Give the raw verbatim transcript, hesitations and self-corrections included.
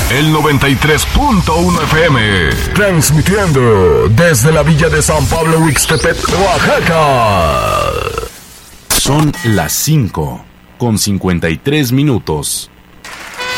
el noventa y tres punto uno F M, transmitiendo desde la villa de San Pablo Huixtepec, Oaxaca. Son las cinco con cincuenta y tres minutos.